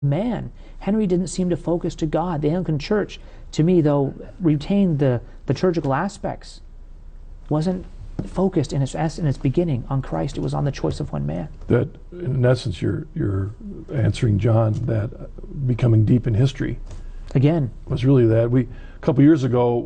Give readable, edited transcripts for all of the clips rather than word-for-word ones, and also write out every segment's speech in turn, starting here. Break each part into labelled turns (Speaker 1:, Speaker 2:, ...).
Speaker 1: man. Henry didn't seem to focus to God. The Anglican Church, to me, though, retained the liturgical aspects, wasn't focused in its beginning on Christ. It was on the choice of one man.
Speaker 2: That, in essence, you're answering John, that becoming deep in history
Speaker 1: Again,
Speaker 2: was really that. A couple years ago,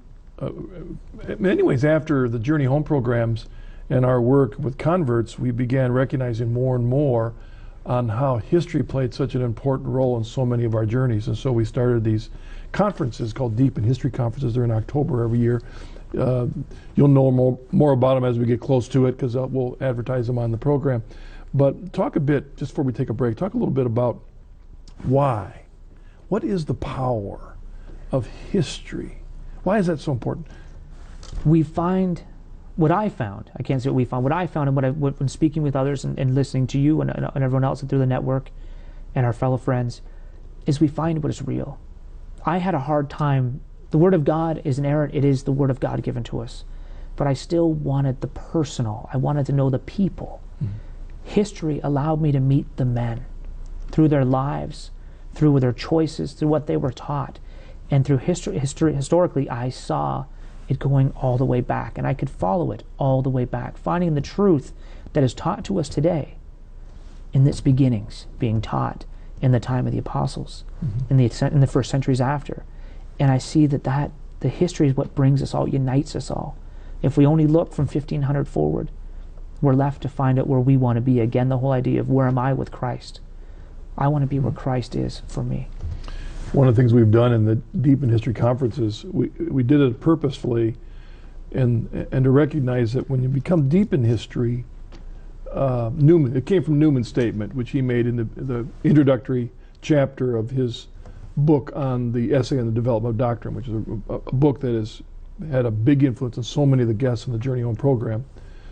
Speaker 2: in many ways, after the Journey Home programs and our work with converts, we began recognizing more and more on how history played such an important role in so many of our journeys. And so we started these conferences called Deep in History conferences. They're in October every year. You'll know more about them as we get close to it, because we'll advertise them on the program. But talk a bit, just before we take a break, talk a little bit about why. What is the power of history? Why is that so important?
Speaker 1: we find, what I found, I can't say what we found, what I found and when speaking with others and listening to you and everyone else through the network and our fellow friends, is we find what is real. I had a hard time. The Word of God is inerrant. It is the Word of God given to us. But I still wanted the personal. I wanted to know the people. Mm-hmm. History allowed me to meet the men through their lives, through their choices, through what they were taught. And through historically, I saw it going all the way back, and I could follow it all the way back, finding the truth that is taught to us today in its beginnings, being taught in the time of the apostles, mm-hmm. in the first centuries after. And I see that the history is what brings us all, unites us all. If we only look from 1500 forward, we're left to find out where we want to be. Again, the whole idea of where am I with Christ? I want to be where Christ is for me.
Speaker 2: One of the things we've done in the Deep in History conferences, we did it purposefully, and to recognize that when you become deep in history, Newman, it came from Newman's statement, which he made in the introductory chapter of his book on the Essay on the Development of Doctrine, which is a book that has had a big influence on so many of the guests in the Journey Home program.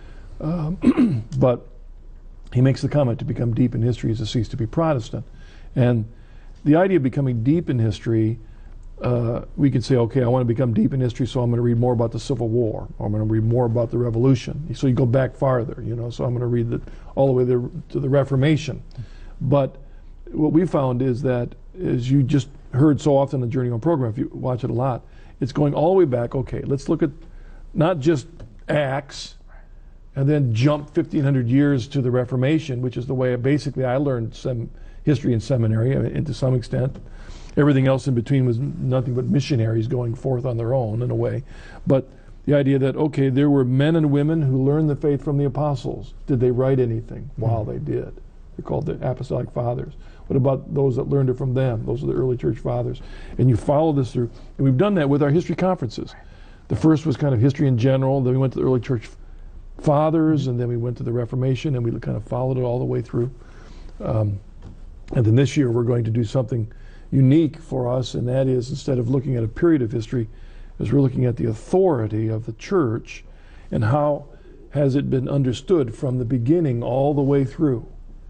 Speaker 2: But he makes the comment, to become deep in history is to cease to be Protestant. And the idea of becoming deep in history, we could say, okay, I want to become deep in history, so I'm going to read more about the Civil War, or I'm going to read more about the Revolution. So you go back farther, so I'm going to read all the way to the Reformation. But what we found is that, as you just heard so often in the Journey Home program, if you watch it a lot, it's going all the way back. Okay, let's look at not just Acts, and then jump 1,500 years to the Reformation, which is the way basically I learned some history in seminary, and to some extent. Everything else in between was nothing but missionaries going forth on their own, in a way. But the idea that, okay, there were men and women who learned the faith from the apostles. Did they write anything? Wow, they did. They're called the Apostolic Fathers. What about those that learned it from them? Those are the early church fathers. And you follow this through. And we've done that with our history conferences. The first was kind of history in general. Then we went to the early church fathers, and then we went to the Reformation, and we kind of followed it all the way through. And then this year we're going to do something unique for us, and that is, instead of looking at a period of history, is we're looking at the authority of the church and how has it been understood from the beginning all the way through.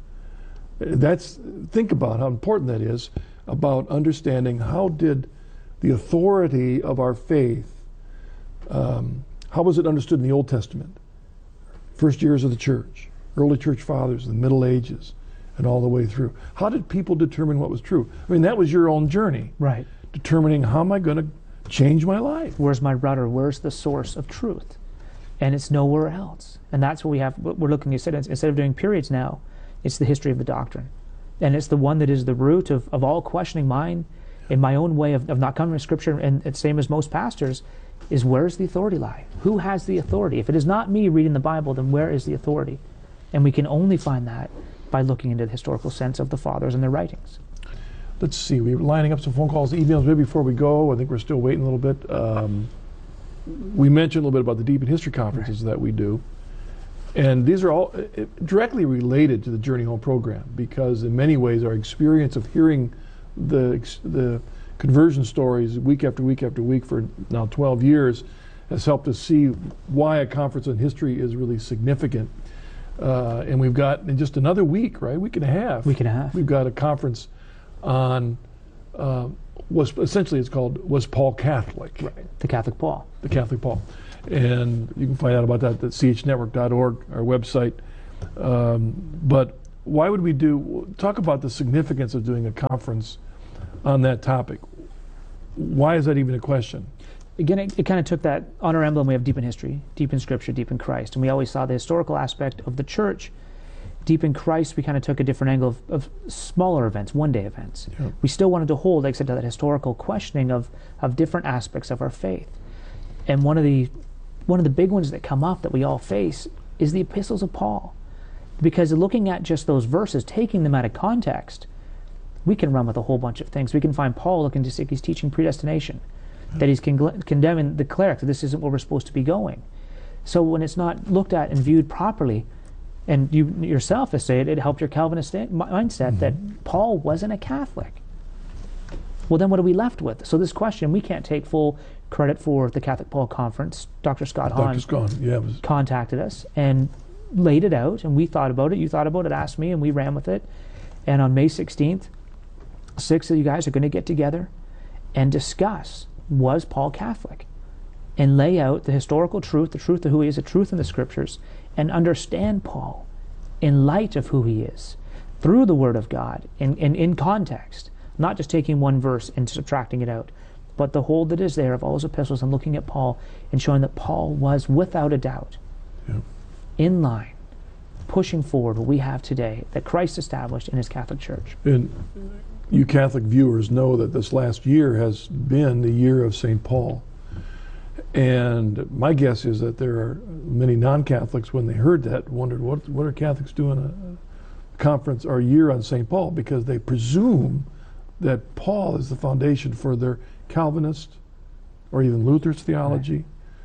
Speaker 2: Think about how important that is, about understanding how did the authority of our faith, how was it understood in the Old Testament? First years of the church, early church fathers, the Middle Ages, and all the way through. How did people determine what was true? I mean, that was your own journey.
Speaker 1: Right.
Speaker 2: Determining, how am I going to change my life?
Speaker 1: Where's my rudder? Where's the source of truth? And it's nowhere else. And that's what we're looking at. Instead of doing periods now, it's the history of the doctrine. And it's the one that is the root of all questioning mine in my own way of not coming to Scripture, and it's same as most pastors, is where's the authority lie? Who has the authority? If it is not me reading the Bible, then where is the authority? And we can only find that by looking into the historical sense of the fathers and their writings.
Speaker 2: Let's see, we were lining up some phone calls, emails. Maybe before we go, I think we're still waiting a little bit. We mentioned a little bit about the Deep in History conferences that we do. And these are all directly related to the Journey Home program, because in many ways our experience of hearing the conversion stories week after week after week for now 12 years has helped us see why a conference on history is really significant. And we've got, in just another week, right, week and a half, we've got a conference on, essentially it's called, Was Paul Catholic?
Speaker 1: Right. The Catholic Paul.
Speaker 2: The Catholic Paul. And you can find out about that at chnetwork.org, our website. But why would we talk about the significance of doing a conference on that topic? Why is that even a question?
Speaker 1: Again, it kind of took that, on our emblem we have deep in history, deep in Scripture, deep in Christ. And we always saw the historical aspect of the church. Deep in Christ, we kind of took a different angle of smaller events, one-day events.
Speaker 2: Yeah.
Speaker 1: We still wanted to hold, like I said, to that historical questioning of different aspects of our faith. And one of the big ones that come up that we all face is the epistles of Paul. Because looking at just those verses, taking them out of context, we can run with a whole bunch of things. We can find Paul looking to see he's teaching predestination, that he's condemning the clerics, that this isn't where we're supposed to be going. So when it's not looked at and viewed properly, and you yourself have said it helped your Calvinist mindset that Paul wasn't a Catholic. Well, then what are we left with? So this question, we can't take full credit for the Catholic Paul Conference. Dr. Scott Hahn contacted us and laid it out, and we thought about it. You thought about it, asked me, and we ran with it. And on May 16th, 6 of you guys are going to get together and discuss, was Paul Catholic? And lay out the historical truth, the truth of who he is, the truth in the Scriptures, and understand Paul in light of who he is, through the Word of God, and in context, not just taking one verse and subtracting it out, but the whole that is there of all his epistles, and looking at Paul and showing that Paul was, without a doubt, in line, pushing forward what we have today, that Christ established in his Catholic Church.
Speaker 2: And you Catholic viewers know that this last year has been the year of St. Paul. And my guess is that there are many non-Catholics, when they heard that, wondered, what are Catholics doing a conference or a year on St. Paul? Because they presume that Paul is the foundation for their Calvinist or even Luther's theology.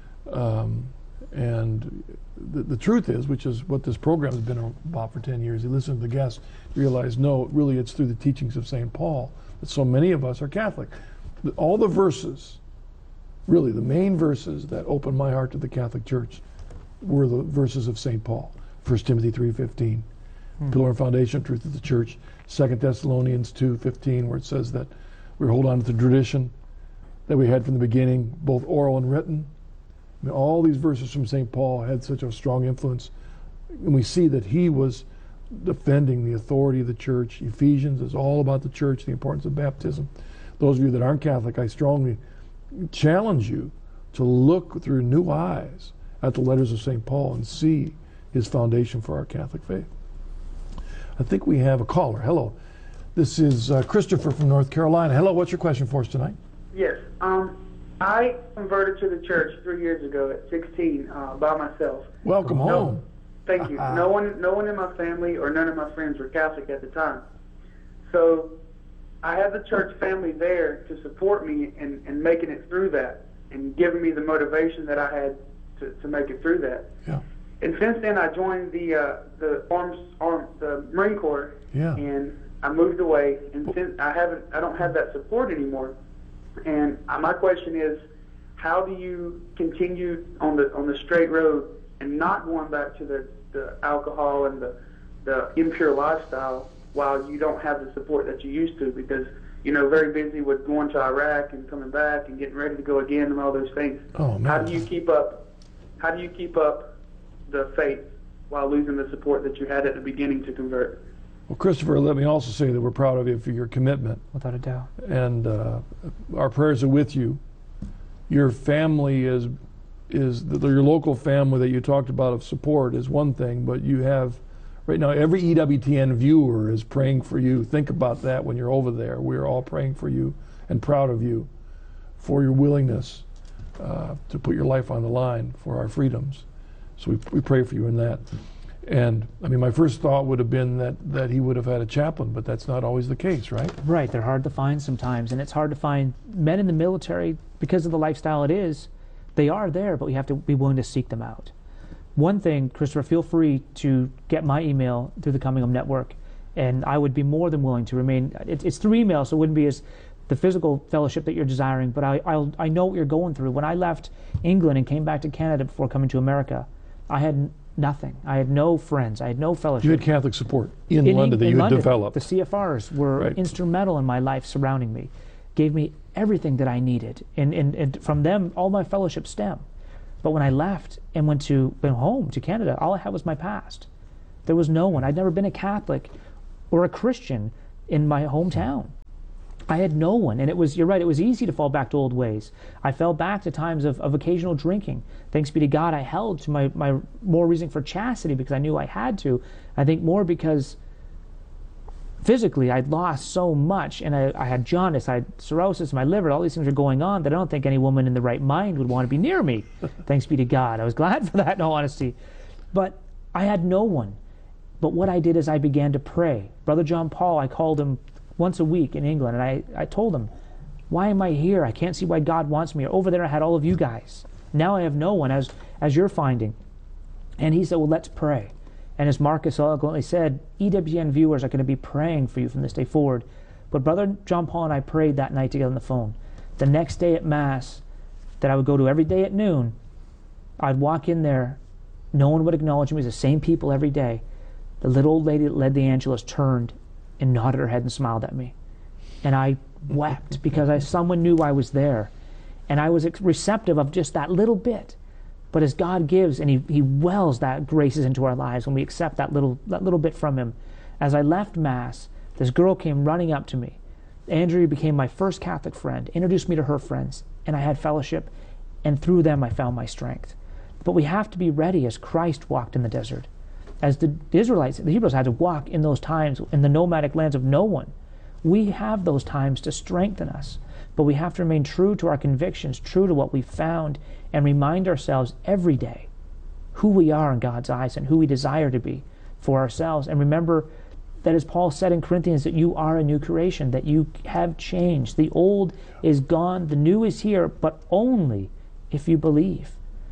Speaker 2: And the truth is, which is what this program has been about for 10 years, you listen to the guests, you realize, no, really it's through the teachings of St. Paul that so many of us are Catholic. All the verses, really the main verses that opened my heart to the Catholic Church were the verses of St. Paul. 1 Timothy 3:15, pillar and foundation of truth of the church. 2 Thessalonians 2:15, where it says that we hold on to the tradition that we had from the beginning, both oral and written. I mean, all these verses from St. Paul had such a strong influence. And we see that he was defending the authority of the church. Ephesians is all about the church, the importance of baptism. Those of you that aren't Catholic, I strongly challenge you to look through new eyes at the letters of St. Paul and see his foundation for our Catholic faith. I think we have a caller. Hello. This is Christopher from North Carolina. Hello, what's your question for us tonight?
Speaker 3: Yes. I converted to the church 3 years ago at 16 by myself.
Speaker 2: Welcome home.
Speaker 3: Thank you. No one in my family or none of my friends were Catholic at the time. So I had the church family there to support me in making it through that and giving me the motivation that I had to make it through that.
Speaker 2: Yeah.
Speaker 3: And since then, I joined the Marine Corps, and I moved away. And since I don't have that support anymore. And my question is, how do you continue on the straight road and not going back to the alcohol and the impure lifestyle while you don't have the support that you used to? Because very busy with going to Iraq and coming back and getting ready to go again and all those things.
Speaker 2: Oh, man.
Speaker 3: How do you keep up the faith while losing the support that you had at the beginning to convert?
Speaker 2: Well, Christopher, let me also say that we're proud of you for your commitment.
Speaker 1: Without a doubt.
Speaker 2: And our prayers are with you. Your family your local family that you talked about of support is one thing, but you have, right now, every EWTN viewer is praying for you. Think about that when you're over there. We're all praying for you and proud of you for your willingness to put your life on the line for our freedoms. So we pray for you in that. And I mean, my first thought would have been that he would have had a chaplain, but that's not always the case, right?
Speaker 1: Right, they're hard to find sometimes, and it's hard to find men in the military because of the lifestyle it is. They are there, but we have to be willing to seek them out. One thing, Christopher, feel free to get my email through the Coming Home Network, and I would be more than willing to remain. It's through email, so it wouldn't be as the physical fellowship that you're desiring, but I know what you're going through. When I left England and came back to Canada before coming to America, I had nothing. I had no friends. I had no fellowship.
Speaker 2: You had Catholic support in London that you had developed.
Speaker 1: The CFRs were instrumental in my life surrounding me, gave me everything that I needed. And from them, all my fellowship stem. But when I left and went home to Canada, all I had was my past. There was no one. I'd never been a Catholic or a Christian in my hometown. I had no one, and you're right, it was easy to fall back to old ways. I fell back to times of occasional drinking. Thanks be to God, I held to my more reason for chastity because I knew I had to. I think more because physically I'd lost so much, and I had jaundice, I had cirrhosis, my liver, all these things were going on that I don't think any woman in the right mind would want to be near me. Thanks be to God. I was glad for that, in all honesty. But I had no one. But what I did is I began to pray. Brother John Paul, I called him once a week in England, and I told him, why am I here? I can't see why God wants me. Over there I had all of you guys. Now I have no one, as you're finding. And he said, well, let's pray. And as Marcus eloquently said, EWTN viewers are going to be praying for you from this day forward. But Brother John Paul and I prayed that night together on the phone. The next day at Mass, that I would go to every day at noon, I'd walk in there, no one would acknowledge me, it was the same people every day. The little old lady that led the Angelus turned and nodded her head and smiled at me. And I wept because someone knew I was there. And I was receptive of just that little bit. But as God gives, and He wells that graces into our lives when we accept that little bit from Him. As I left Mass, this girl came running up to me. Andrea became my first Catholic friend, introduced me to her friends, and I had fellowship, and through them I found my strength. But we have to be ready as Christ walked in the desert. As the Israelites, the Hebrews had to walk in those times in the nomadic lands of no one. We have those times to strengthen us, but we have to remain true to our convictions, true to what we've found, and remind ourselves every day who we are in God's eyes and who we desire to be for ourselves. And remember that, as Paul said in Corinthians, that you are a new creation, that you have changed. The old is gone, the new is here, but only if you believe.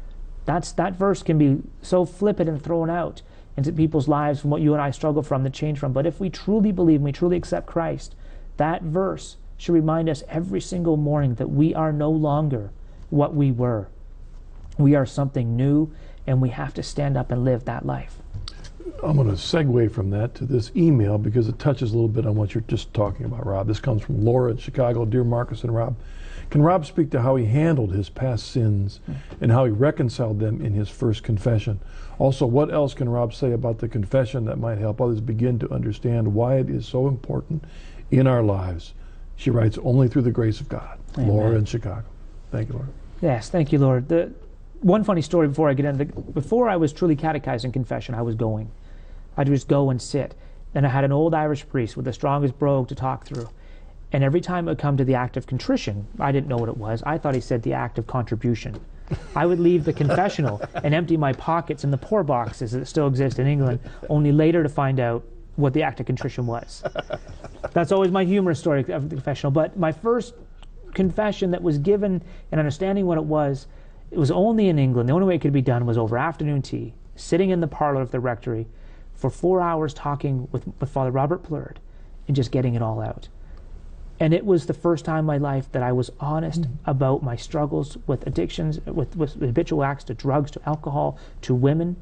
Speaker 1: That verse can be so flippant and thrown out into people's lives from what you and I struggle from, the change from. But if we truly believe and we truly accept Christ, that verse should remind us every single morning that we are no longer what we were. We are something new, and we have to stand up and live that life.
Speaker 2: I'm going to segue from that to this email because it touches a little bit on what you're just talking about, Rob. This comes from Laura in Chicago. Dear Marcus and Rob, can Rob speak to how he handled his past sins and how he reconciled them in his first confession? Also, what else can Rob say about the confession that might help others begin to understand why it is so important in our lives? She writes, only through the grace of God. Amen. Laura in Chicago. Thank you, Laura.
Speaker 1: Yes, thank you, Lord. The one funny story before I get into before I was truly catechized in confession, I was going. I'd just go and sit. And I had an old Irish priest with the strongest brogue to talk through. And every time it would come to the act of contrition, I didn't know what it was. I thought he said the act of contribution. I would leave the confessional and empty my pockets in the poor boxes that still exist in England, only later to find out what the act of contrition was. That's always my humorous story of the confessional. But my first confession that was given and understanding what it was only in England. The only way it could be done was over afternoon tea, sitting in the parlor of the rectory for 4 hours talking with Father Robert Plurd and just getting it all out. And it was the first time in my life that I was honest about my struggles with addictions, with habitual acts, to drugs, to alcohol, to women.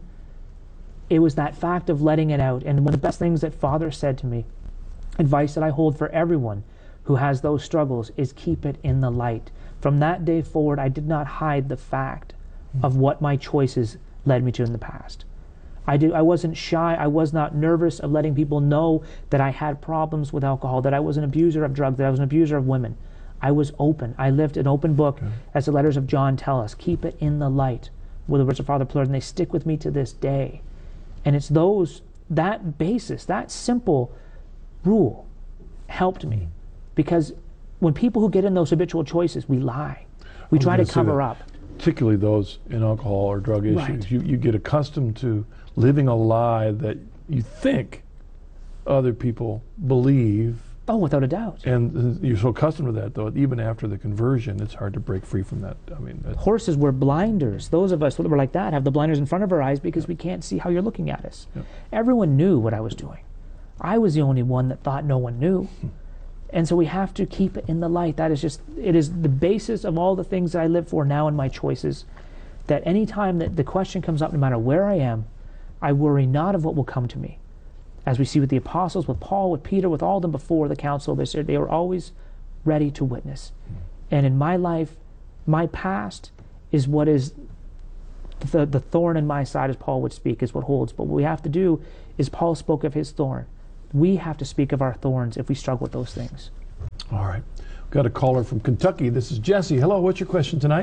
Speaker 1: It was that fact of letting it out. And one of the best things that Father said to me, advice that I hold for everyone who has those struggles, is keep it in the light. From that day forward, I did not hide the fact of what my choices led me to in the past. I wasn't shy. I was not nervous of letting people know that I had problems with alcohol, that I was an abuser of drugs, that I was an abuser of women. I was open. I lived an open book, as the letters of John tell us. Keep it in the light, were the words of Father Plurd, and they stick with me to this day. And it's that basis, that simple rule helped me. Because when people who get in those habitual choices, we lie. We try to cover up.
Speaker 2: Particularly those in alcohol or drug issues. Right. You get accustomed to living a lie that you think other people believe.
Speaker 1: Oh, without a doubt.
Speaker 2: And you're so accustomed to that, though, even after the conversion, it's hard to break free from that. I mean,
Speaker 1: horses were blinders. Those of us that were like that have the blinders in front of our eyes because we can't see how you're looking at us. Yep. Everyone knew what I was doing. I was the only one that thought no one knew. And so we have to keep it in the light. It is the basis of all the things that I live for now in my choices, that any time that the question comes up, no matter where I am, I worry not of what will come to me. As we see with the apostles, with Paul, with Peter, with all of them before the council, they were always ready to witness. And in my life, my past is what is The thorn in my side, as Paul would speak, is what holds. But what we have to do is, Paul spoke of his thorn. We have to speak of our thorns if we struggle with those things.
Speaker 2: All right. We've got a caller from Kentucky. This is Jesse. Hello, what's your question tonight?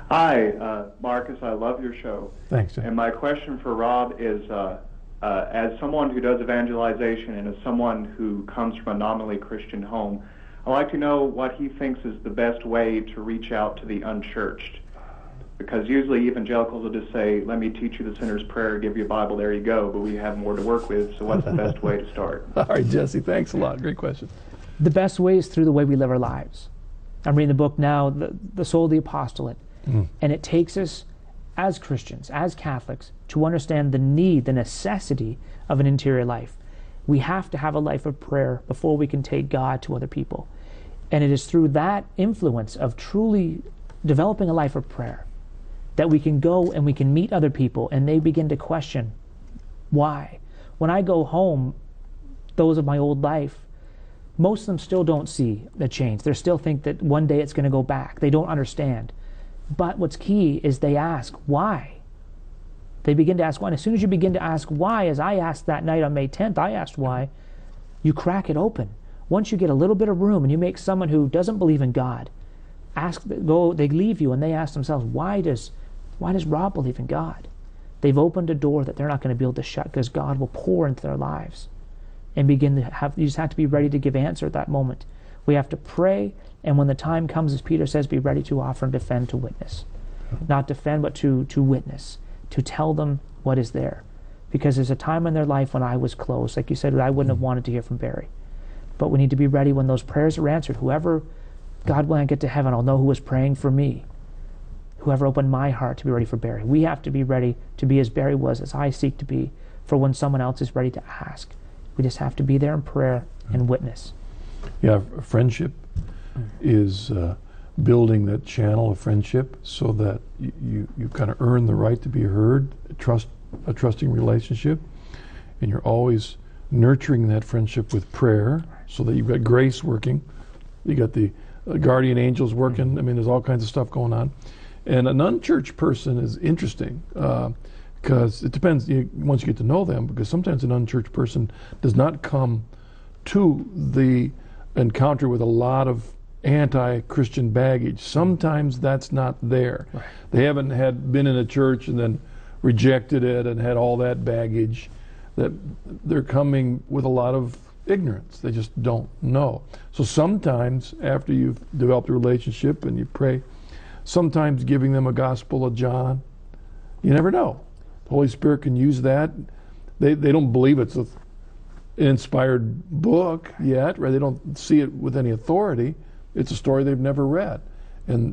Speaker 4: Hi, Marcus. I love your show.
Speaker 2: Thanks, Jesse.
Speaker 4: And my question for Rob is, as someone who does evangelization and as someone who comes from a nominally Christian home, I'd like to know what he thinks is the best way to reach out to the unchurched. Because usually evangelicals will just say, let me teach you the sinner's prayer, give you a Bible, there you go, but we have more to work with, so what's the best way to start?
Speaker 2: All right, Jesse, thanks a lot. Great question.
Speaker 1: The best way is through the way we live our lives. I'm reading the book now, The Soul of the Apostolate, and it takes us as Christians, as Catholics, to understand the need, the necessity of an interior life. We have to have a life of prayer before we can take God to other people. And it is through that influence of truly developing a life of prayer that we can go and we can meet other people and they begin to question why. When I go home, those of my old life, most of them still don't see the change. They still think that one day it's going to go back. They don't understand. But what's key is they ask why. They begin to ask why. And as soon as you begin to ask why, as I asked that night on May 10th, I asked why, you crack it open. Once you get a little bit of room and you make someone who doesn't believe in God, they leave you and they ask themselves, why does Rob believe in God? They've opened a door that they're not going to be able to shut, because God will pour into their lives and begin to you just have to be ready to give answer at that moment. We have to pray, and when the time comes, as Peter says, be ready to offer and defend, to witness. Not defend, but to witness, to tell them what is there. Because there's a time in their life when I was close. Like you said, I wouldn't have wanted to hear from Barry. But we need to be ready when those prayers are answered. Whoever, God, when I get to heaven, I'll know who was praying for me. Whoever opened my heart to be ready for Barry. We have to be ready to be as Barry was, as I seek to be, for when someone else is ready to ask. We just have to be there in prayer and witness.
Speaker 2: Yeah, friendship is building that channel of friendship so that you kind of earn the right to be heard, a trusting relationship, and you're always nurturing that friendship with prayer so that you've got grace working. You got the guardian angels working. I mean, there's all kinds of stuff going on. And an unchurched person is interesting because it depends once you get to know them, because sometimes an unchurched person does not come to the encounter with a lot of anti-Christian baggage. Sometimes that's not there. Right. They haven't been in a church and then rejected it and had all that baggage. That they're coming with a lot of ignorance. They just don't know. So sometimes after you've developed a relationship and you pray, sometimes giving them a Gospel of John, you never know. The Holy Spirit can use that. They don't believe it's an inspired book yet, right? They don't see it with any authority. It's a story they've never read. And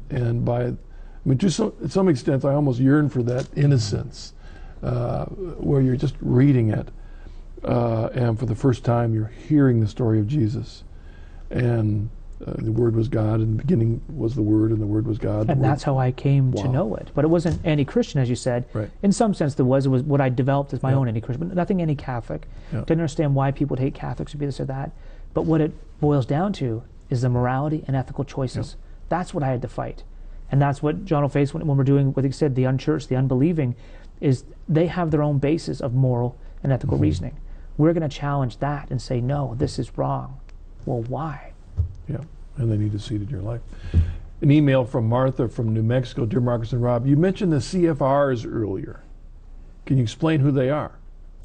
Speaker 2: to some extent, I almost yearn for that innocence, where you're just reading it, and for the first time you're hearing the story of Jesus. And the Word was God, and the beginning was the Word, and the Word was God.
Speaker 1: And that's how I came to know it. But it wasn't anti-Christian, as you said.
Speaker 2: Right.
Speaker 1: In some sense, it was what I developed as my own anti-Christian, but nothing anti-Catholic. Didn't understand why people would hate Catholics or be this or that. But what it boils down to is the morality and ethical choices. That's what I had to fight. And that's what John will face when we're doing what he said, the unchurched, the unbelieving, is they have their own basis of moral and ethical reasoning. We're going to challenge that and say, no, this is wrong. Well, why?
Speaker 2: Yeah, and they need a seat in your life. An email from Martha from New Mexico. Dear Marcus and Rob, you mentioned the CFRs earlier. Can you explain who they are?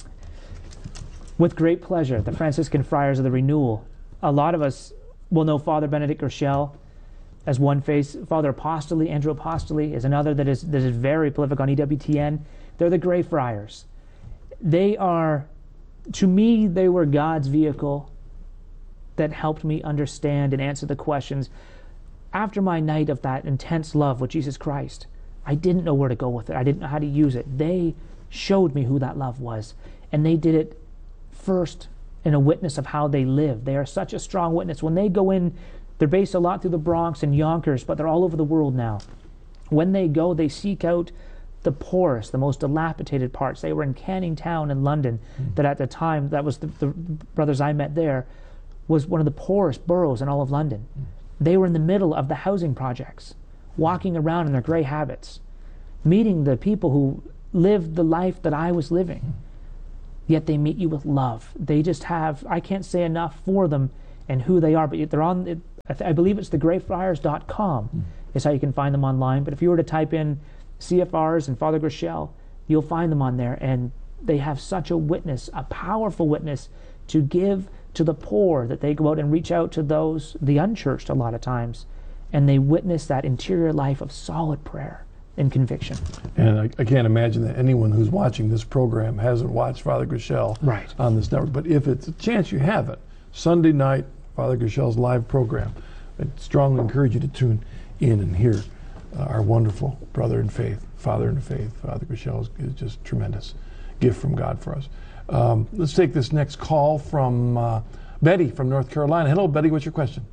Speaker 1: With great pleasure. The Franciscan Friars of the Renewal. A lot of us will know Father Benedict Urshel as one face. Father Apostoli, Andrew Apostoli, is another that is very prolific on EWTN. They're the Grey Friars. They are, to me, they were God's vehicle that helped me understand and answer the questions. After my night of that intense love with Jesus Christ, I didn't know where to go with it. I didn't know how to use it. They showed me who that love was. And they did it first in a witness of how they lived. They are such a strong witness. When they go in, they're based a lot through the Bronx and Yonkers, but they're all over the world now. When they go, they seek out the poorest, the most dilapidated parts. They were in Canning Town in London, that at the time, that was the brothers I met there, was one of the poorest boroughs in all of London. They were in the middle of the housing projects, walking around in their gray habits. meeting the people who lived the life that I was living. Yet they meet you with love. They just have, I can't say enough for them and who they are, but they're on, I believe it's thegreyfriars.com is how you can find them online. But if you were to type in CFRs and Father Groeschel, you'll find them on there. And they have such a witness, a powerful witness to give to the poor, that they go out and reach out to those, the unchurched a lot of times, and they witness that interior life of solid prayer and conviction.
Speaker 2: And I can't imagine that anyone who's watching this program hasn't watched Father Groeschel on this network. But if it's a chance you haven't, Sunday night, Father Groeschel's live program, I strongly encourage you to tune in and hear our wonderful brother in faith, father in faith. Father Groeschel is just tremendous gift from God for us. Let's take this next call from Betty from North Carolina. Hello, Betty. What's your question?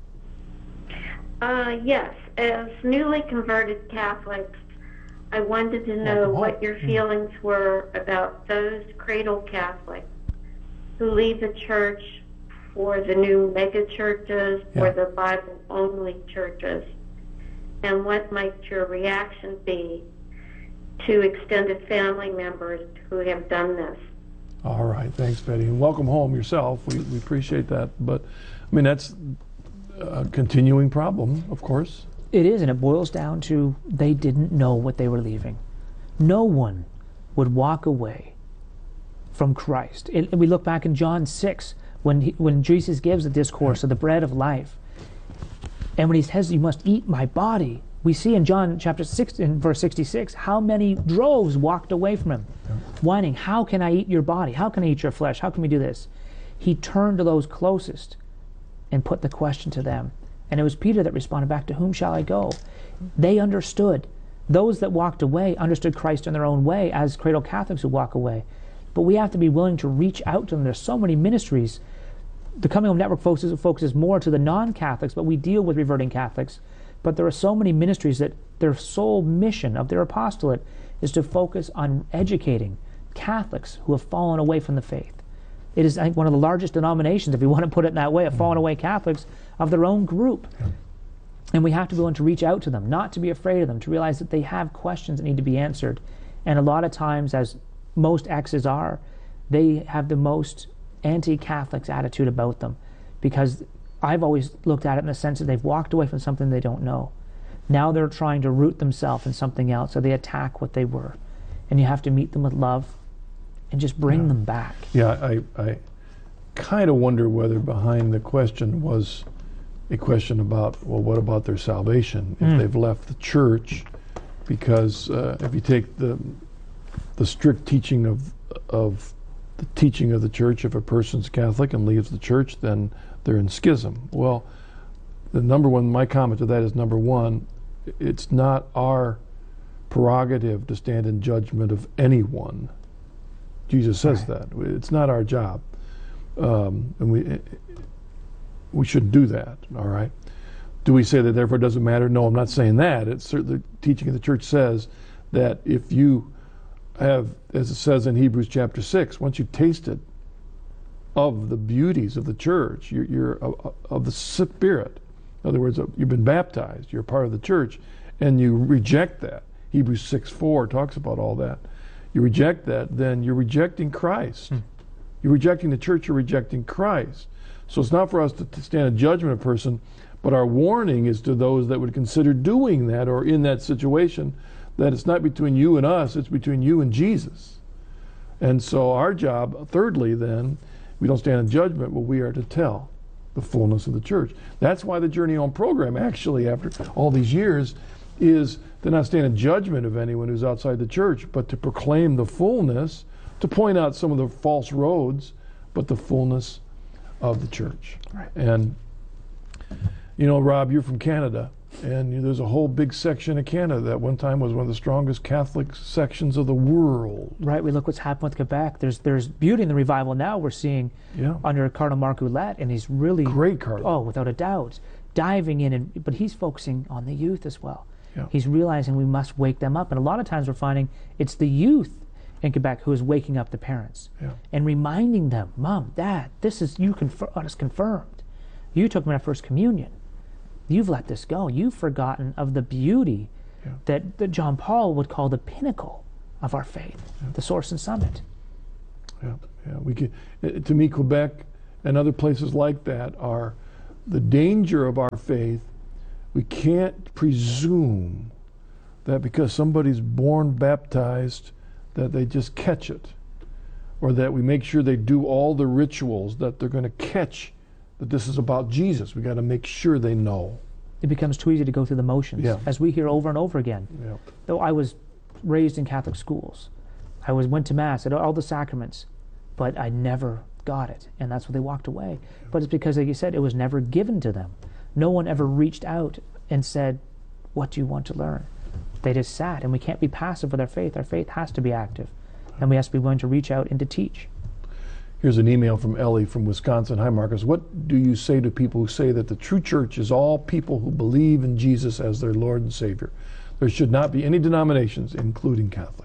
Speaker 5: Yes. As newly converted Catholics, I wanted to know what your feelings were about those cradle Catholics who leave the church for the new mega churches or the Bible-only churches, and what might your reaction be to extended family members who have done this?
Speaker 2: All right, thanks, Betty, and welcome home yourself. We appreciate that, but I mean that's a continuing problem, of course.
Speaker 1: It is, and it boils down to they didn't know what they were leaving. No one would walk away from Christ. We look back in John 6 when Jesus gives the discourse of the bread of life, and when he says, "You must eat my body," we see in John chapter 6, in verse 66, how many droves walked away from him, whining, "How can I eat your body? How can I eat your flesh? How can we do this?" He turned to those closest and put the question to them. And it was Peter that responded back, "To whom shall I go?" They understood. Those that walked away understood Christ in their own way, as cradle Catholics who walk away. But we have to be willing to reach out to them. There's so many ministries. The Coming Home Network focuses more to the non-Catholics, but we deal with reverting Catholics. But there are so many ministries that their sole mission of their apostolate is to focus on educating Catholics who have fallen away from the faith. It is, I think, one of the largest denominations, if you want to put it in that way, of fallen away Catholics of their own group. And we have to be willing to reach out to them, not to be afraid of them, to realize that they have questions that need to be answered. And a lot of times, as most exes are, they have the most anti-Catholics attitude about them, because I've always looked at it in the sense that they've walked away from something they don't know. Now they're trying to root themselves in something else, so they attack what they were. And you have to meet them with love and just bring them back.
Speaker 2: Yeah, I kind of wonder whether behind the question was a question about, well, what about their salvation if they've left the church? Because if you take the strict teaching of the teaching of the church, if a person's Catholic and leaves the church, then they're in schism. Well, my comment to that is, number one, it's not our prerogative to stand in judgment of anyone. Jesus says that. It's not our job. And we shouldn't do that, all right? Do we say that therefore it doesn't matter? No, I'm not saying that. It's certainly the teaching of the church says that if you have, as it says in Hebrews chapter 6, once you've tasted of the beauties of the church, you're of the Spirit. In other words, you've been baptized, you're part of the church, and you reject that. Hebrews 6:4 talks about all that. You reject that, then you're rejecting Christ. You're rejecting the church, you're rejecting Christ. So it's not for us to stand in judgment of a person, but our warning is to those that would consider doing that or in that situation, that it's not between you and us, it's between you and Jesus. And so our job, thirdly then, we don't stand in judgment, but we are to tell the fullness of the church. That's why the Journey Home program, actually, after all these years, is to not stand in judgment of anyone who's outside the church, but to proclaim the fullness, to point out some of the false roads, but the fullness of the church.
Speaker 1: Right.
Speaker 2: And, you know, Rob, you're from Canada, and there's a whole big section of Canada that one time was one of the strongest Catholic sections of the world.
Speaker 1: Right, we look what's happened with Quebec. There's beauty in the revival now we're seeing under Cardinal Marc Ouellette, and he's really...
Speaker 2: Great cardinal.
Speaker 1: Oh, without a doubt. Diving in, but he's focusing on the youth as well.
Speaker 2: Yeah.
Speaker 1: He's realizing we must wake them up. And a lot of times we're finding it's the youth in Quebec who is waking up the parents and reminding them, Mom, Dad, this is, you it's confirmed. You took me to First Communion. You've let this go. You've forgotten of the beauty that John Paul would call the pinnacle of our faith, the source and summit.
Speaker 2: Yeah. We can, to me, Quebec and other places like that are the danger of our faith. We can't presume that because somebody's born baptized that they just catch it, or that we make sure they do all the rituals that they're going to catch that this is about Jesus. We got to make sure they know.
Speaker 1: It becomes too easy to go through the motions, as we hear over and over again.
Speaker 2: Yeah.
Speaker 1: Though I was raised in Catholic schools, I went to Mass, at all the sacraments, but I never got it, and that's why they walked away. But it's because, like you said, it was never given to them. No one ever reached out and said, what do you want to learn? They just sat, and we can't be passive with our faith. Our faith has to be active, and we have to be willing to reach out and to teach.
Speaker 2: Here's an email from Ellie from Wisconsin. Hi, Marcus. What do you say to people who say that the true church is all people who believe in Jesus as their Lord and Savior? There should not be any denominations, including Catholic.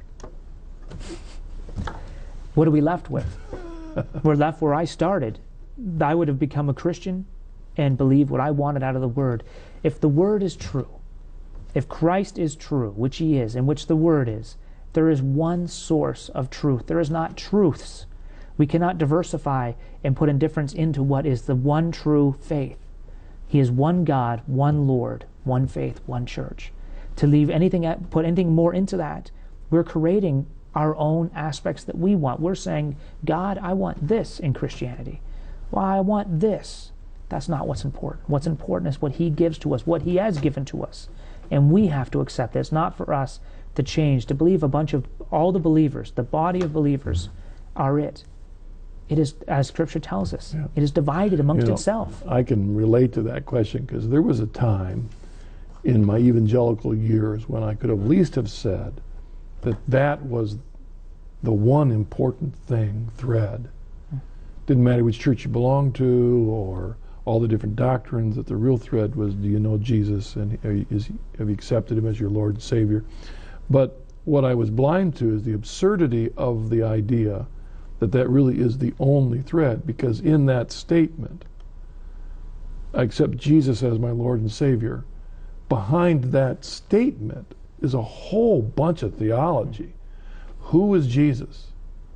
Speaker 1: What are we left with? We're left where I started. I would have become a Christian and believed what I wanted out of the Word. If the Word is true, if Christ is true, which He is, and which the Word is, there is one source of truth. There is not truths. We cannot diversify and put indifference into what is the one true faith. He is one God, one Lord, one faith, one church. To leave anything, put anything more into that, we're creating our own aspects that we want. We're saying, God, I want this in Christianity. Well, I want this. That's not what's important. What's important is what He gives to us, what He has given to us. And we have to accept it. It's not for us to change, to believe a bunch of all the believers, the body of believers are it. It is, as Scripture tells us, it is divided amongst itself.
Speaker 2: I can relate to that question because there was a time in my evangelical years when I could at least have said that was the one important thread. Didn't matter which church you belonged to or all the different doctrines, that the real thread was, do you know Jesus and have you accepted Him as your Lord and Savior? But what I was blind to is the absurdity of the idea that really is the only thread, because in that statement, I accept Jesus as my Lord and Savior, behind that statement is a whole bunch of theology. Who is Jesus?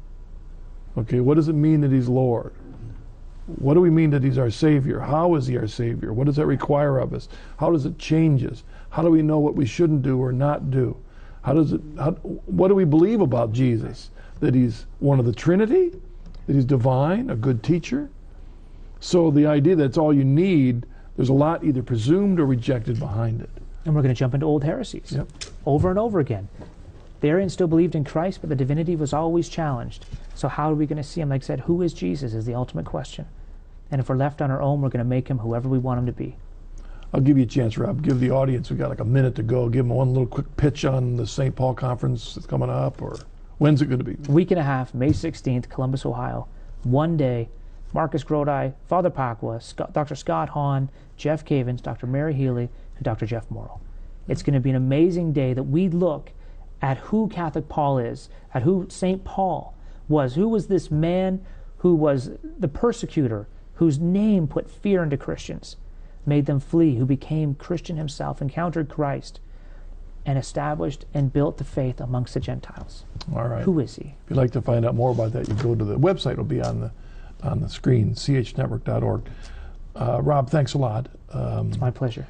Speaker 2: Okay, what does it mean that He's Lord? What do we mean that He's our Savior? How is He our Savior? What does that require of us? How does it change us? How do we know what we shouldn't do or not do? What do we believe about Jesus? That He's one of the Trinity? That He's divine, a good teacher? So the idea that it's all you need, there's a lot either presumed or rejected behind it.
Speaker 1: And we're going to jump into old heresies over and over again. The Arians still believed in Christ, but the divinity was always challenged. So how are we going to see Him? Like I said, who is Jesus is the ultimate question. And if we're left on our own, we're going to make Him whoever we want Him to be.
Speaker 2: I'll give you a chance, Rob. Give the audience, we've got like a minute to go. Give them one little quick pitch on the St. Paul Conference that's coming up, or when's it going to be?
Speaker 1: Week and a half, May 16th, Columbus, Ohio. One day, Marcus Grodi, Father Pacwa, Dr. Scott Hahn, Jeff Cavins, Dr. Mary Healy, and Dr. Jeff Morrow. It's going to be an amazing day that we look at who Catholic Paul is, at who St. Paul was. Who was this man who was the persecutor, whose name put fear into Christians, made them flee, who became Christian himself, encountered Christ, and established and built the faith amongst the Gentiles.
Speaker 2: All right.
Speaker 1: Who is He?
Speaker 2: If you'd like to find out more about that, you go to the website. It'll be on the screen, chnetwork.org. Rob, thanks a lot.
Speaker 1: It's my pleasure.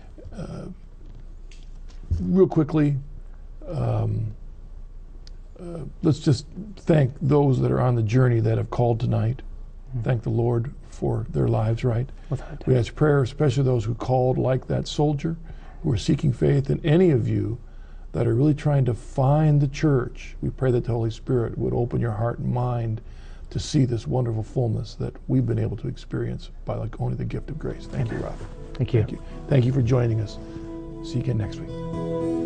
Speaker 2: Real quickly, let's just thank those that are on the journey that have called tonight. Thank the Lord for their lives, right? We ask prayer, especially those who called like that soldier, who are seeking faith, and any of you that are really trying to find the church. We pray that the Holy Spirit would open your heart and mind to see this wonderful fullness that we've been able to experience by only the gift of grace. Thank you, Rob.
Speaker 1: Thank you.
Speaker 2: Thank you for joining us. See you again next week.